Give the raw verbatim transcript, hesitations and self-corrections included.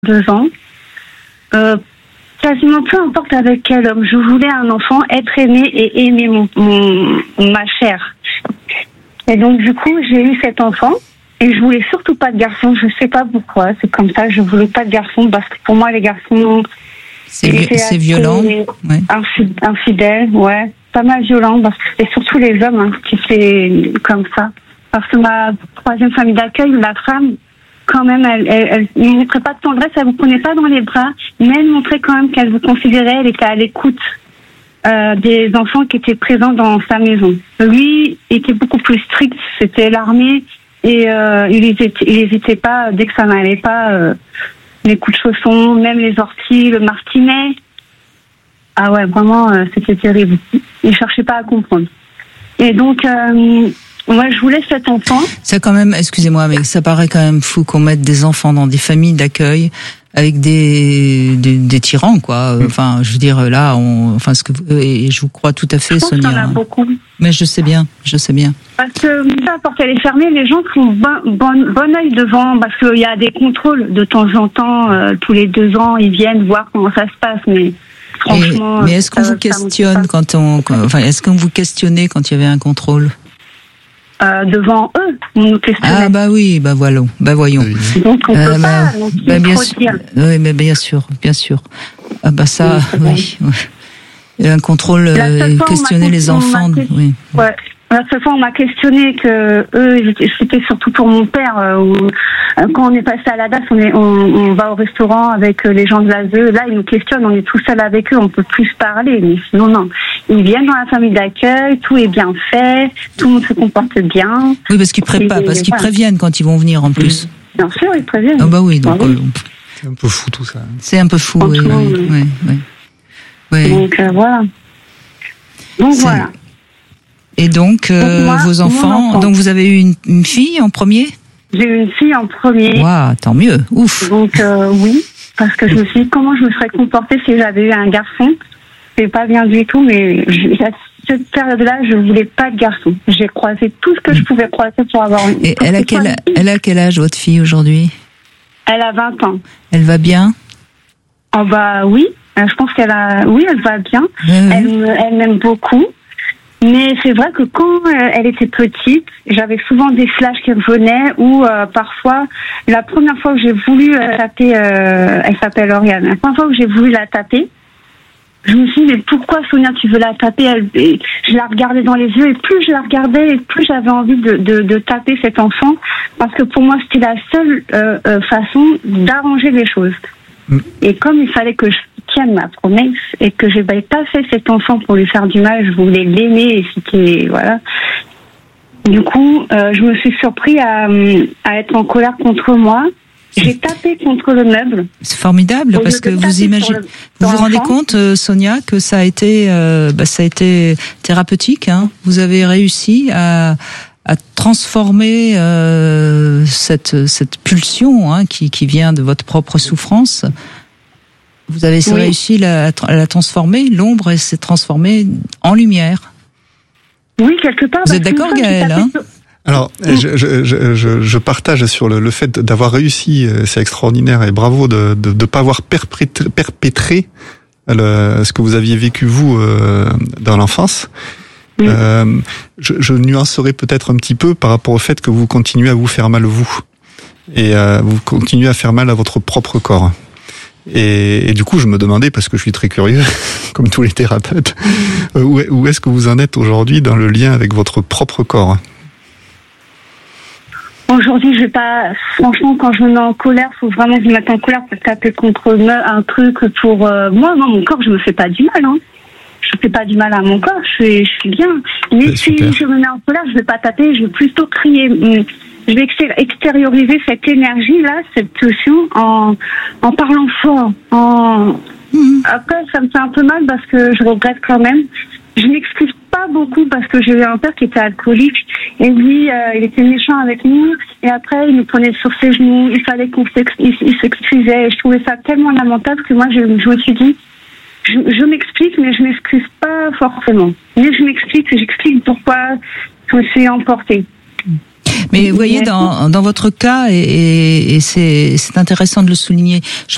deux ans. Euh, quasiment peu importe avec quel homme, je voulais un enfant, être aimé et aimer mon, mon, ma chair. Et donc du coup, j'ai eu cet enfant et je voulais surtout pas de garçon. Je sais pas pourquoi, c'est comme ça. Je voulais pas de garçon parce que pour moi, les garçons, c'est, vi- c'est violent, ouais. infi- infidèles, ouais, pas mal violent. Parce que c'est surtout les hommes hein, qui fait comme ça. Parce que ma troisième famille d'accueil, la femme, quand même, elle, elle, elle ne montrait pas de tendresse, elle vous prenait pas dans les bras, mais elle montrait quand même qu'elle vous considérait, elle était à l'écoute euh, des enfants qui étaient présents dans sa maison. Lui était beaucoup plus strict, c'était l'armée et euh, il hésitait, il hésitait pas dès que ça n'allait pas. Euh, les coups de chausson, même les orties, le martinet. Ah ouais, vraiment, euh, c'était terrible. Il cherchait pas à comprendre. Et donc. Euh, Moi, je voulais cet enfant. C'est quand même, excusez-moi, mais ça paraît quand même fou qu'on mette des enfants dans des familles d'accueil avec des des, des tyrans, quoi. Mmh. Enfin, je veux dire, là, on, enfin, ce que vous, et je vous crois tout à fait, je pense Sonia. qu'il y en a beaucoup. Mais je sais bien, je sais bien. Parce que la porte elle est fermée, les gens font bon bon, bon œil devant, parce qu'il y a des contrôles de temps en temps, euh, tous les deux ans, ils viennent voir comment ça se passe, mais. Franchement, et, mais est-ce qu'on vous questionne quand on, quand, enfin, est-ce qu'on vous questionnait quand il y avait un contrôle? Euh, devant eux, on nous questionnait. Ah bah oui, bah voilà, bah voyons. Donc on euh, peut bah, pas, donc bah, bien trop sûr. dire. Oui, mais bien sûr, bien sûr. Ah bah ça, oui. oui. Il y a un contrôle, euh, questionner les enfants, oui. Ouais. La seule fois, on m'a questionné que eux, c'était surtout pour mon père. Euh, où, euh, quand on est passé à la D A S, on, est, on, on va au restaurant avec les gens de l'A S E. Là, ils nous questionnent, on est tout seul avec eux, on peut plus parler. Mais sinon, non. Ils viennent dans la famille d'accueil, tout est bien fait, tout le monde se comporte bien. Oui, parce qu'ils préparent, parce qu'ils voilà. préviennent quand ils vont venir en plus. Bien sûr, ils préviennent. Ah bah oui, donc. Ah oui. Euh, c'est un peu fou tout ça. C'est un peu fou, oui, oui, oui, oui, oui, oui. Donc euh, voilà. Donc c'est... voilà. Et donc, euh, donc moi, vos enfants, enfant. donc vous avez eu une, une fille en premier ? J'ai eu une fille en premier. Waouh, tant mieux, ouf. Donc euh, oui, parce que je me suis dit comment je me serais comportée si j'avais eu un garçon. C'est pas bien du tout, mais je, à cette période-là, je voulais pas de garçon. J'ai croisé tout ce que je pouvais croiser pour avoir une. Et elle a quel, elle a quel âge votre fille aujourd'hui ? Elle a vingt ans. Elle va bien ? Oh bah oui, je pense qu'elle a, oui, elle va bien. Oui, oui. Elle, elle m'aime beaucoup. Mais c'est vrai que quand euh, elle était petite, j'avais souvent des flashs qui revenaient où euh, parfois, la première fois que j'ai voulu euh, taper, euh, elle s'appelle Oriane, la première fois que j'ai voulu la taper, je me suis dit, mais pourquoi Sonia tu veux la taper elle, et je la regardais dans les yeux et plus je la regardais et plus j'avais envie de, de, de taper cet enfant parce que pour moi c'était la seule euh, euh, façon d'arranger les choses. Mm. Et comme il fallait que je tienne ma promesse et que je n'avais pas fait cet enfant pour lui faire du mal, je voulais l'aimer et c'était voilà. Du coup, euh, je me suis surpris à, à être en colère contre moi. J'ai tapé contre le meuble. C'est formidable parce que vous imaginez, le, vous vous rendez compte, euh, Sonia, que ça a été, euh, bah, ça a été thérapeutique. Hein. Vous avez réussi à, à transformer euh, cette cette pulsion hein, qui qui vient de votre propre souffrance. Vous avez oui. réussi la, à la transformer, l'ombre s'est transformée en lumière. Oui, quelque part. Vous êtes d'accord, Gaëlle, hein? Alors, je, je, je, je partage sur le, le fait d'avoir réussi, c'est extraordinaire et bravo de de, de pas avoir perpétré, perpétré le, ce que vous aviez vécu vous euh, dans l'enfance. Oui. Euh, je, je nuancerai peut-être un petit peu par rapport au fait que vous continuez à vous faire mal vous et euh, vous continuez à faire mal à votre propre corps. Et, et du coup, je me demandais, parce que je suis très curieux, comme tous les thérapeutes, où, où est-ce que vous en êtes aujourd'hui dans le lien avec votre propre corps ? Aujourd'hui, je vais pas. Franchement, quand je me mets en colère, faut vraiment que je me mette en colère pour taper contre un truc pour euh, moi. Non, mon corps, je me fais pas du mal. Hein. Je fais pas du mal à mon corps. Je suis, je suis bien. Mais c'est si super. Je me mets en colère, je vais pas taper. Je vais plutôt crier. Je vais extérioriser cette énergie-là, cette pulsion, en, en parlant fort. En... Mmh. Après, ça me fait un peu mal parce que je regrette quand même. Je m'excuse pas beaucoup parce que j'ai eu un père qui était alcoolique. Et lui, euh, il était méchant avec nous. Et après, il nous prenait sur ses genoux. Il fallait qu'on s'excusait. Et je trouvais ça tellement lamentable que moi, je, je me suis dit, je, je m'explique, mais je m'excuse pas forcément. Mais je m'explique, j'explique pourquoi je me suis emportée. Mais vous voyez, dans, dans votre cas, et, et, et c'est, c'est intéressant de le souligner, je